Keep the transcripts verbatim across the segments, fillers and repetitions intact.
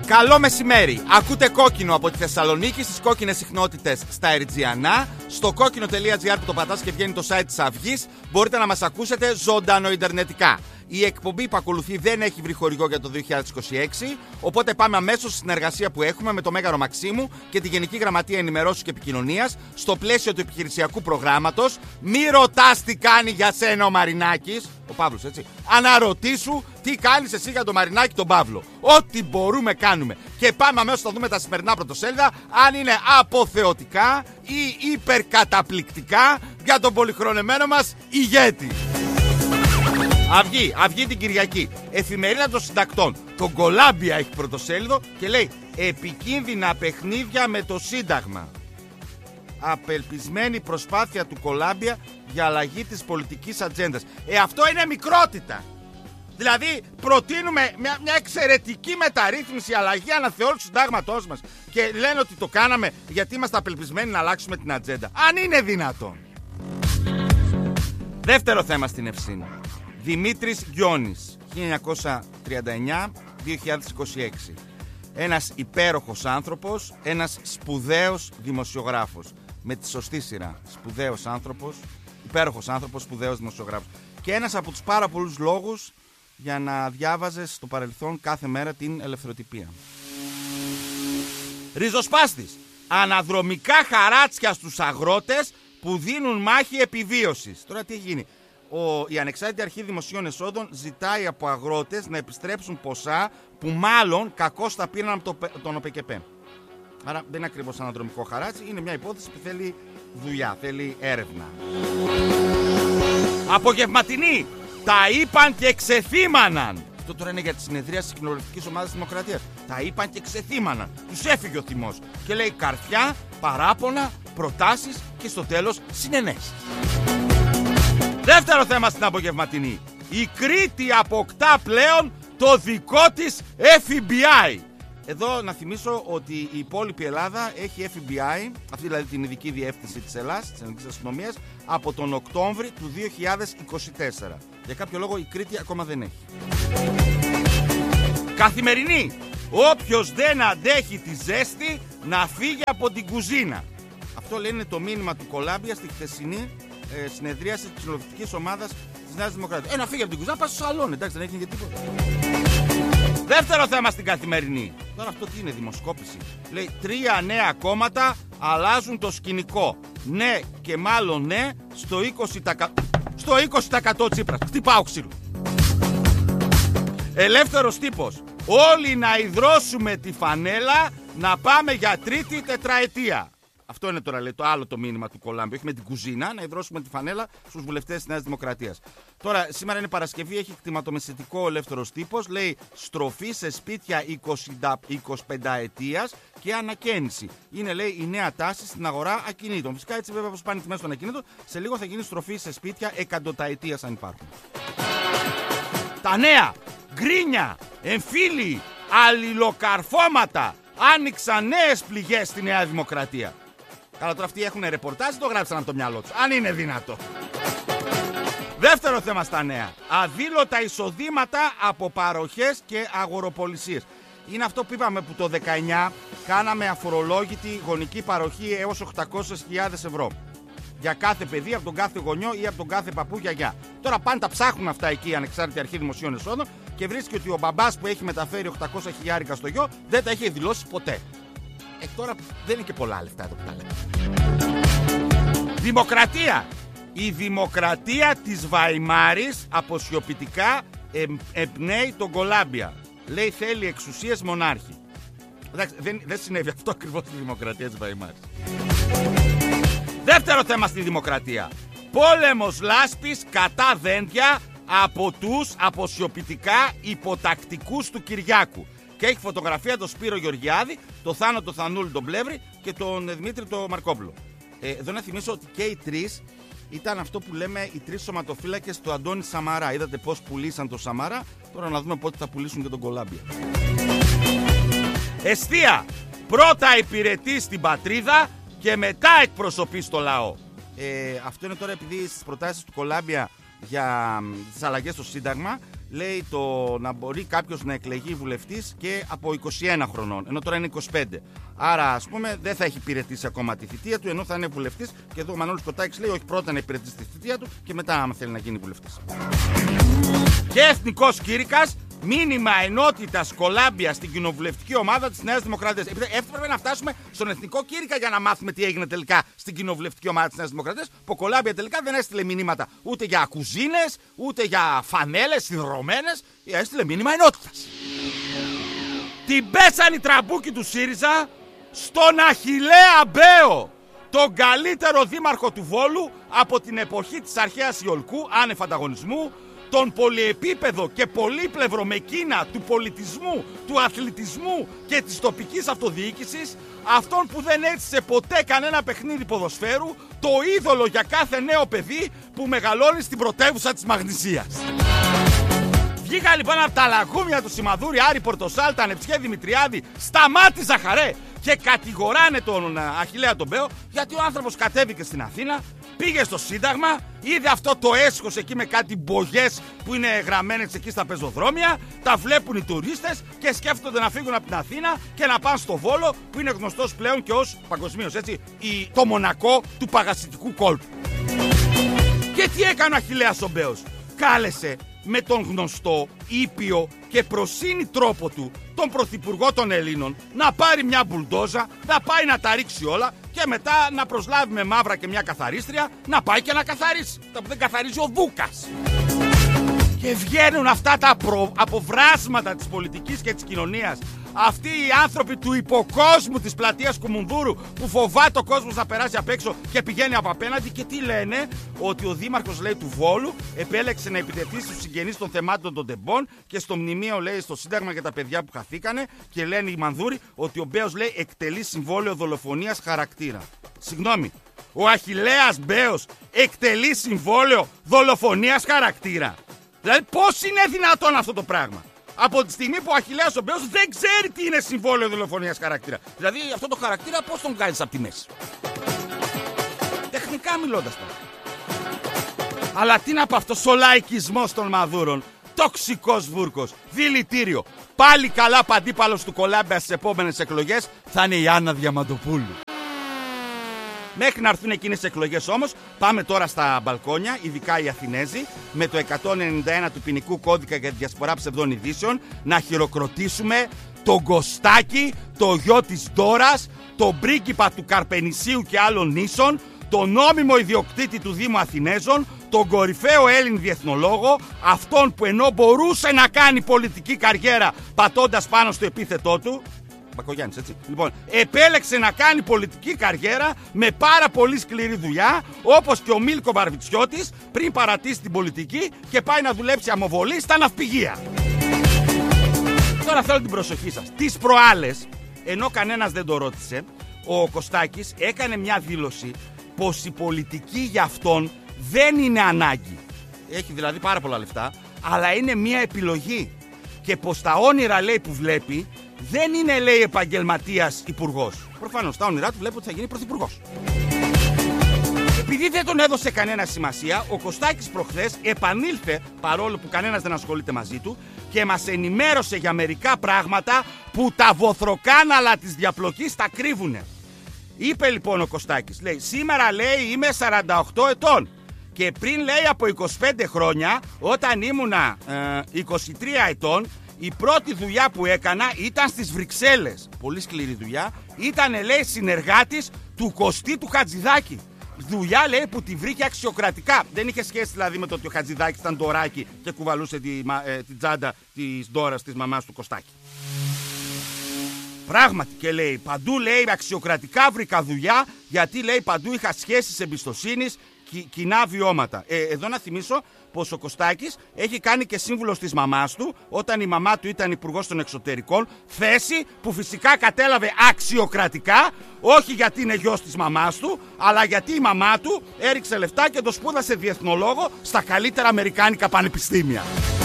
Καλό μεσημέρι. Ακούτε Κόκκινο από τη Θεσσαλονίκη στις κόκκινες συχνότητες στα Ερτζιανά. Στο κόκκινο.gr που το πατάς και βγαίνει το site της Αυγής, μπορείτε να μας ακούσετε ζωντανοιντερνετικά. Η εκπομπή που ακολουθεί δεν έχει βρει χορηγό για το δύο χιλιάδες είκοσι έξι, οπότε πάμε αμέσως στη συνεργασία που έχουμε με το Μέγαρο Μαξίμου και τη Γενική Γραμματεία Ενημερώσεως και Επικοινωνίας στο πλαίσιο του επιχειρησιακού προγράμματος. Μη ρωτάς τι κάνει για σένα ο Μαρινάκης, ο Παύλος, έτσι. Αναρωτήσου τι κάνεις εσύ για τον Μαρινάκη τον Παύλο. Ό,τι μπορούμε κάνουμε. Και πάμε αμέσως να δούμε τα σημερινά πρωτοσέλιδα, αν είναι αποθεωτικά ή υπερκαταπληκτικά για τον πολυχρονεμένο μας ηγέτη. Αυγή, Αυγή την Κυριακή. Εφημερίδα των Συντακτών. Το Κολάμπια έχει πρωτοσέλιδο και λέει επικίνδυνα παιχνίδια με το Σύνταγμα. Απελπισμένη προσπάθεια του Κολάμπια για αλλαγή της πολιτικής ατζέντας. Ε, αυτό είναι μικρότητα. Δηλαδή προτείνουμε μια, μια εξαιρετική μεταρρύθμιση, αλλαγή, αναθεώρηση του συντάγματός μας και λένε ότι το κάναμε γιατί είμαστε απελπισμένοι να αλλάξουμε την ατζέντα. Αν είναι δυνατόν. Δεύτερο θέμα στην Ευσύνη. Δημήτρης Γκιόνης, χίλια εννιακόσια τριάντα εννιά με δύο χιλιάδες είκοσι έξι. Ένας υπέροχος άνθρωπος, ένας σπουδαίος δημοσιογράφος. Με τη σωστή σειρά. Σπουδαίος άνθρωπος, υπέροχος άνθρωπος, σπουδαίος δημοσιογράφος. Και ένας από τους πάρα πολλούς λόγους για να διάβαζες στο παρελθόν κάθε μέρα την Ελευθεροτυπία. Ριζοσπάστης. Αναδρομικά χαράτσια στους αγρότες που δίνουν μάχη επιβίωσης. Τώρα τι έχει γίνει. Ο, η Ανεξάρτητη Αρχή Δημοσίων Εσόδων ζητάει από αγρότες να επιστρέψουν ποσά που μάλλον κακώς τα πήραν από το, τον ΟΠΕΚΕΠ. Άρα δεν είναι ακριβώς αναδρομικό χαράτσι, είναι μια υπόθεση που θέλει δουλειά, θέλει έρευνα. Απογευματινή! Τα είπαν και ξεθύμαναν! Αυτό τώρα είναι για τη συνεδρία της Κοινοβουλευτικής Ομάδας Δημοκρατίας. Τα είπαν και ξεθύμαναν. Τους έφυγε ο θυμός. Και λέει καρφιά, παράπονα, προτάσεις και στο τέλος συνενέσεις. Δεύτερο θέμα στην απογευματινή. Η Κρήτη αποκτά πλέον το δικό της εφ μπι άι. Εδώ να θυμίσω ότι η υπόλοιπη Ελλάδα έχει εφ μπι άι, αυτή δηλαδή την ειδική διεύθυνση της Ελλάδας, της Ελληνικής Αστυνομίας, από τον Οκτώβρη του δύο χιλιάδες είκοσι τέσσερα. Για κάποιο λόγο η Κρήτη ακόμα δεν έχει. Καθημερινή. Όποιος δεν αντέχει τη ζέστη να φύγει από την κουζίνα. Αυτό λέει είναι το μήνυμα του Κολάμπια στη χθεσινή ε, συνεδρίαση της κοινοβουλευτικής ομάδας της Νέας Δημοκρατίας. Ε, να φύγει από την κουζίνα, πάει στο σαλόνι, εντάξει, δεν έχει και τίποτα. Δεύτερο θέμα στην Καθημερινή. Τώρα αυτό τι είναι, δημοσκόπηση. Λέει τρία νέα κόμματα αλλάζουν το σκηνικό. Ναι και μάλλον ναι στο είκοσι τοις εκατό, στο είκοσι τοις εκατό Τσίπρας. Χτυπάω ξύλο. Ελεύθερος τύπος. Όλοι να ιδρώσουμε τη φανέλα να πάμε για τρίτη τετραετία. Αυτό είναι τώρα λέει, το άλλο το μήνυμα του Κολάμπη. Όχι με την κουζίνα, να ιδρώσουμε τη φανέλα στους βουλευτές της Νέας Δημοκρατίας. Τώρα, σήμερα είναι Παρασκευή, έχει κτηματομεσητικό ο ελεύθερος τύπος. Λέει στροφή σε σπίτια εικοσιπενταετίας και ανακαίνιση. Είναι λέει η νέα τάση στην αγορά ακινήτων. Φυσικά έτσι βέβαια όπως πάνε οι τιμές των ακινήτων, σε λίγο θα γίνει στροφή σε σπίτια εκατονταετίας αν υπάρχουν. Τα νέα, γκρίνια, εμφύλοι, αλληλοκαρφώματα. Άνοιξαν νέες πληγές στη Νέα Δημοκρατία. Καλά τώρα αυτοί έχουν ρεπορτάζ, το γράψαν από το μυαλό τους. Αν είναι δυνατό. Δεύτερο θέμα στα νέα. Αδήλωτα εισοδήματα από παροχές και αγοροπολισίες. Είναι αυτό που είπαμε που το δεκαεννιά κάναμε αφορολόγητη γονική παροχή έως οκτακόσιες χιλιάδες ευρώ. Για κάθε παιδί, από τον κάθε γονιό ή από τον κάθε παππού γιαγιά. Τώρα πάνε τα ψάχνουν αυτά εκεί η Ανεξάρτητη Αρχή Δημοσίων Εσόδων και βρίσκει ότι ο μπαμπάς που έχει μεταφέρει οκτακόσια χιλιάρικα στο γιο δεν τα έχει δηλώσει ποτέ. Ε, τώρα δεν είναι και πολλά λεφτά εδώ που τα λέμε. Δημοκρατία. Η δημοκρατία της Βαϊμάρης αποσιωπητικά εμπνέει τον Κολάμπια. Λέει θέλει εξουσίες μονάρχη. Εντάξει, δεν, δεν συνέβη αυτό ακριβώς στη δημοκρατία της Βαϊμάρης. Δεύτερο θέμα στη δημοκρατία. Πόλεμος λάσπης κατά δέντια από τους αποσιωπητικά υποτακτικούς του Κυριάκου. Και έχει φωτογραφία τον Σπύρο Γεωργιάδη, τον Θάνο τον Θανούλη τον Πλεύρη και τον Δημήτρη τον Μαρκόπουλο. Ε, εδώ να θυμίσω ότι και οι τρεις ήταν αυτό που λέμε οι τρεις σωματοφύλακες του Αντώνη Σαμαρά. Είδατε πώς πουλήσαν τον Σαμαρά, τώρα να δούμε πότε θα πουλήσουν και τον Κολάμπια. Εστία. Πρώτα υπηρετεί στην πατρίδα και μετά εκπροσωπεί στο λαό. Ε, αυτό είναι τώρα επειδή στις προτάσεις του Κολάμπια για τις αλλαγές στο Σύνταγμα λέει το να μπορεί κάποιος να εκλεγεί βουλευτής και από είκοσι ένα χρονών, ενώ τώρα είναι είκοσι πέντε. Άρα, ας πούμε, δεν θα έχει υπηρετήσει ακόμα τη θητεία του, ενώ θα είναι βουλευτής. Και εδώ ο Μανώλης Κοτάκης λέει: όχι, πρώτα να υπηρετήσει τη θητεία του και μετά, άμα θέλει να γίνει βουλευτής. Και εθνικός κήρυκας, μήνυμα ενότητας Κολάμπια στην κοινοβουλευτική ομάδα της Νέας Δημοκρατίας. Έπρεπε να φτάσουμε στον εθνικό κήρυκα για να μάθουμε τι έγινε τελικά στην κοινοβουλευτική ομάδα της Νέας Δημοκρατίας. Που ο Κολάμπια τελικά δεν έστειλε μηνύματα ούτε για κουζίνες, ούτε για φανέλες συνδρομένες. Έστειλε μήνυμα ενότητας. Την πέσανε οι τραμπούκοι του ΣΥΡΙΖΑ στον Αχιλλέα Μπέο, τον καλύτερο δήμαρχο του Βόλου από την εποχή της αρχαίας Ιολκού, άνευ ανταγωνισμού, τον πολυεπίπεδο και πολύπλευρο μεκίνα του πολιτισμού, του αθλητισμού και της τοπικής αυτοδιοίκησης, αυτόν που δεν έτσισε ποτέ κανένα παιχνίδι ποδοσφαίρου, το είδωλο για κάθε νέο παιδί που μεγαλώνει στην πρωτεύουσα της Μαγνησίας. Βγήκα λοιπόν από τα λαγούμια του Σιμαδούρη, Άρη Πορτοσάλτα, Νεψιέ Δημητριάδη, Σταμάτη Ζαχαρέ και κατηγοράνε τον Αχιλλέα τον Μπέο, γιατί ο άνθρωπος κατέβηκε στην Αθήνα, πήγε στο Σύνταγμα, είδε αυτό το έσχος εκεί με κάτι μπογιές που είναι γραμμένες εκεί στα πεζοδρόμια, τα βλέπουν οι τουρίστες και σκέφτονται να φύγουν από την Αθήνα και να πάνε στο Βόλο, που είναι γνωστός πλέον και ως παγκοσμίως, έτσι, η, το Μονακό του παγασιτικού κόλπου. Και τι έκανε ο Αχιλλέας ο Μπέος? Κάλεσε με τον γνωστό, ήπιο και προσύνη τρόπο του τον Πρωθυπουργό των Ελλήνων να πάρει μια μπουλντόζα, να πάει να τα ρίξει όλα και μετά να προσλάβει με μαύρα και μια καθαρίστρια να πάει και να καθαρίσει. Τα που δεν καθαρίζει ο Δούκας. Και βγαίνουν αυτά τα προ... αποβράσματα της πολιτικής και της κοινωνίας. Αυτοί οι άνθρωποι του υποκόσμου της πλατείας Κουμουνδούρου που φοβάται ο κόσμος να περάσει απ' έξω και πηγαίνει από απέναντι, και τι λένε? Ότι ο δήμαρχος, λέει, του Βόλου επέλεξε να επιτεθεί στους συγγενείς των θεμάτων των τεμπών και στο μνημείο, λέει, στο Σύνταγμα για τα παιδιά που χαθήκανε, και λένε οι Μανδούροι ότι ο Μπέος, λέει, εκτελεί συμβόλαιο δολοφονίας χαρακτήρα. Συγγνώμη, ο Αχιλλέας Μπέος εκτελεί συμβόλαιο δολοφονίας χαρακτήρα? Δηλαδή πώς είναι δυνατόν αυτό το πράγμα? Από τη στιγμή που ο Αχιλλέας ο Μπέος δεν ξέρει τι είναι συμβόλαιο δολοφονίας χαρακτήρα. Δηλαδή αυτό το χαρακτήρα πώς τον κάνεις από τη μέση? Τεχνικά μιλώντας τώρα. Αλλά τι να πω αυτός ο λαϊκισμός των Μαδούρων? Τοξικός βούρκος, δηλητήριο. Πάλι καλά παντίπαλος του Κολάμπια στις επόμενες εκλογές θα είναι η Άννα Διαμαντοπούλου. Μέχρι να έρθουν εκείνες τις εκλογές όμως, πάμε τώρα στα μπαλκόνια, ειδικά οι Αθηνέζοι, με το εκατόν ενενήντα ένα του ποινικού κώδικα για τη διασπορά ψευδών ειδήσεων, να χειροκροτήσουμε τον Κωστάκη, το γιο της Ντόρας, τον πρίγκιπα του Καρπενησίου και άλλων νήσων, τον νόμιμο ιδιοκτήτη του Δήμου Αθηνέζων, τον κορυφαίο Έλλην διεθνολόγο, αυτόν που ενώ μπορούσε να κάνει πολιτική καριέρα πατώντας πάνω στο επίθετό του, Μπακογιάννης, έτσι. Λοιπόν, επέλεξε να κάνει πολιτική καριέρα με πάρα πολύ σκληρή δουλειά, όπως και ο Μίλκο Βαρβιτσιώτης, πριν παρατήσει την πολιτική και πάει να δουλέψει αμοβολή στα ναυπηγεία. Τώρα θέλω την προσοχή σας. Τις προάλλες, ενώ κανένας δεν το ρώτησε, ο Κωστάκης έκανε μια δήλωση πως η πολιτική για αυτόν δεν είναι ανάγκη. Έχει δηλαδή πάρα πολλά λεφτά, αλλά είναι μια επιλογή. Και πως τα όνειρα, λέει, που βλέπει δεν είναι, λέει, επαγγελματίας υπουργός. Προφανώς τα όνειρά του βλέπει ότι θα γίνει πρωθυπουργός. Επειδή δεν τον έδωσε κανένα σημασία, ο Κωστάκης προχθές επανήλθε, παρόλο που κανένας δεν ασχολείται μαζί του, και μας ενημέρωσε για μερικά πράγματα που τα βοθροκάναλα της διαπλοκής τα κρύβουνε. Είπε λοιπόν ο Κωστάκης, λέει, σήμερα, λέει, είμαι σαράντα οκτώ ετών. Και πριν, λέει, από είκοσι πέντε χρόνια, όταν ήμουνα ε, είκοσι τρία ετών, η πρώτη δουλειά που έκανα ήταν στις Βρυξέλλες. Πολύ σκληρή δουλειά. Ήτανε, λέει, συνεργάτης του Κωστή του Χατζηδάκη. Δουλειά, λέει, που τη βρήκε αξιοκρατικά. Δεν είχε σχέση δηλαδή με το ότι ο Χατζηδάκης ήταν ντοράκι και κουβαλούσε τη, ε, τη τσάντα της Ντόρας, της μαμάς του Κωστάκη. Πράγματι, και λέει, παντού, λέει, αξιοκρατικά βρήκα δουλειά, γιατί, λέει, παντού είχα σχέσεις εμπιστοσύνης, κοινά βιώματα. Ε, εδώ να θυμίσω πως ο Κωστάκης έχει κάνει και σύμβουλος της μαμάς του όταν η μαμά του ήταν υπουργός των εξωτερικών, θέση που φυσικά κατέλαβε αξιοκρατικά, όχι γιατί είναι γιος της μαμάς του, αλλά γιατί η μαμά του έριξε λεφτά και το σπούδασε διεθνολόγο στα καλύτερα αμερικάνικα πανεπιστήμια.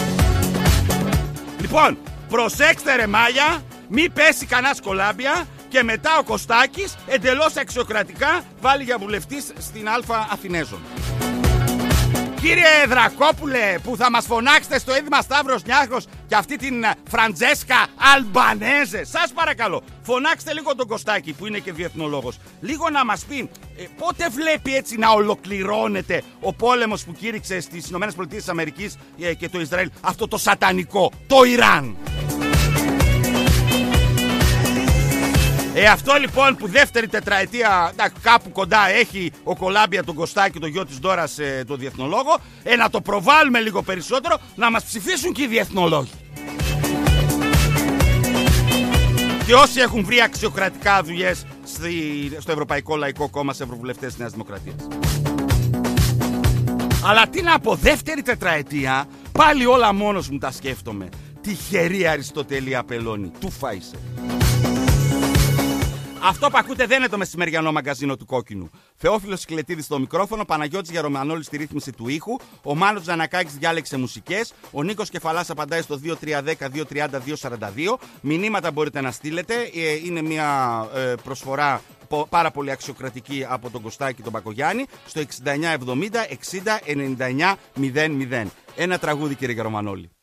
Λοιπόν, προσέξτε, ρε μάγια, μη πέσει κανάς Κολάμπια. Και μετά ο Κωστάκης εντελώς αξιοκρατικά βάλει για βουλευτής στην Α Αθηνέζων. κύριε Δρακόπουλε, που θα μας φωνάξετε στο είδημα Σταύρος Νιάρχος και αυτή την Φραντζέσκα Αλμπανέζε, σας παρακαλώ, φωνάξτε λίγο τον Κωστάκη που είναι και διεθνολόγος. Λίγο να μας πει ε, πότε βλέπει έτσι να ολοκληρώνεται ο πόλεμος που κήρυξε στις ΗΠΑ ε, και το Ισραήλ, αυτό το σατανικό, το Ιράν. Ε, αυτό λοιπόν που δεύτερη τετραετία να, κάπου κοντά έχει ο Κολάμπια τον Κωστάκη, το γιο της Ντόρας, ε, το διεθνολόγο, ε, να το προβάλλουμε λίγο περισσότερο, να μας ψηφίσουν και οι διεθνολόγοι. Και όσοι έχουν βρει αξιοκρατικά δουλειές στο Ευρωπαϊκό Λαϊκό Κόμμα, σε ευρωβουλευτές της Νέας Δημοκρατίας. Αλλά τι να πω, δεύτερη τετραετία, πάλι όλα μόνος μου τα σκέφτομαι. Τυχερή Αριστοτέλη Απελώνη, του φάισε. Αυτό που ακούτε δεν είναι το μεσημεριανό μαγκαζίνο του Κόκκινου. Θεόφιλος Σκλετίδης στο μικρόφωνο, Παναγιώτης Γερομανόλης στη ρύθμιση του ήχου, ο Μάνος Ζανακάκης διάλεξε μουσικές, ο Νίκος Κεφαλάς απαντάει στο δύο τρία ένα μηδέν δύο τρία μηδέν δύο σαράντα δύο. Μηνύματα μπορείτε να στείλετε, είναι μια προσφορά πάρα πολύ αξιοκρατική από τον Κωστάκη τον Μπακογιάννη, στο εξήντα εννιά εβδομήντα εξήντα ενενήντα εννιά μηδέν μηδέν. Ένα τραγούδι, κύριε Γερομανόλη.